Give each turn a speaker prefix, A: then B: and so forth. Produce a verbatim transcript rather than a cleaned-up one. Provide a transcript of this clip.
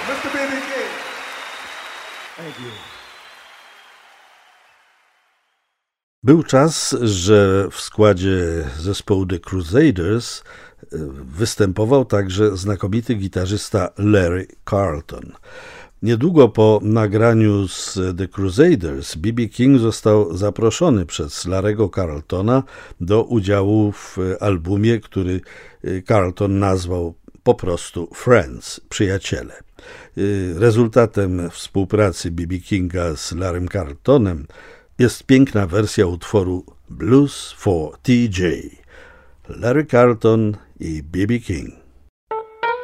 A: mister B B King. Thank you. Był czas, że w składzie zespołu The Crusaders występował także znakomity gitarzysta Larry Carlton. Niedługo po nagraniu z The Crusaders B B King został zaproszony przez Larry'ego Carltona do udziału w albumie, który Carlton nazwał po prostu Friends, przyjaciele. Rezultatem współpracy B B Kinga z Larrym Carltonem jest piękna wersja utworu Blues for T J. Larry Carlton i B B King.